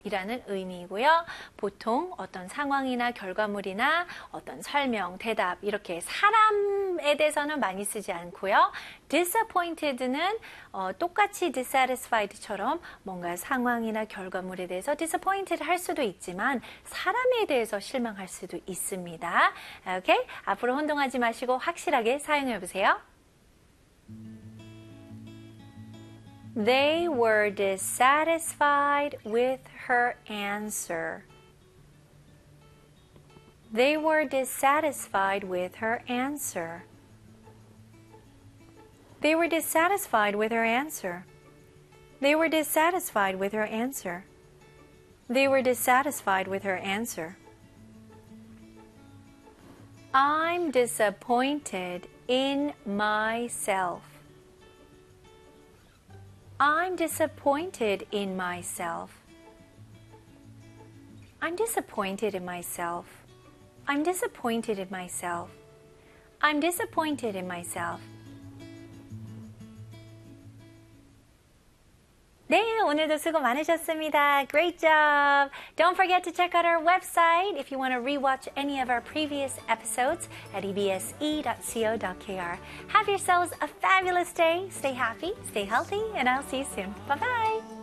이라는 의미이고요. 보통 어떤 상황이나 결과물이나 어떤 설명, 대답 이렇게 사람에 대해서는 많이 쓰지 않고요. disappointed는 똑같이 dissatisfied처럼 뭔가 상황이나 결과물에 대해서 disappointed 할 수도 있지만 사람에 대해서 실망할 수도 있습니다. 오케이? 앞으로 혼동하지 마시고 확실하게 사용해 보세요. They were dissatisfied with her answer. They were dissatisfied with her answer. They were dissatisfied with her answer. They were dissatisfied with her answer. They were dissatisfied with her answer. I'm disappointed in myself. I'm disappointed in myself. I'm disappointed in myself. I'm disappointed in myself. I'm disappointed in myself. 네, 오늘도 수고 많으셨습니다. Great job! Don't forget to check out our website if you want to rewatch any of our previous episodes at ebse.co.kr. Have yourselves a fabulous day. Stay happy, stay healthy, and I'll see you soon. Bye-bye!